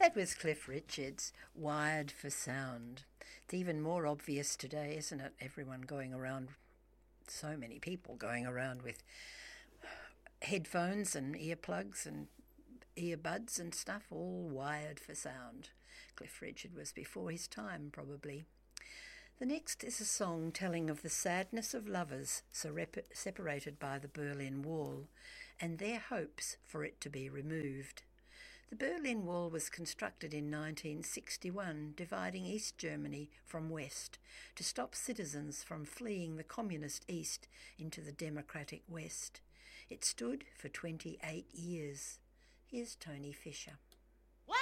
That was Cliff Richards, Wired for Sound. It's even more obvious today, isn't it? Everyone going around, so many people going around with headphones and earplugs and earbuds and stuff, all wired for sound. Cliff Richard was before his time, probably. The next is a song telling of the sadness of lovers separated by the Berlin Wall and their hopes for it to be removed. The Berlin Wall was constructed in 1961, dividing East Germany from West to stop citizens from fleeing the communist East into the democratic West. It stood for 28 years. Here's Tony Fisher.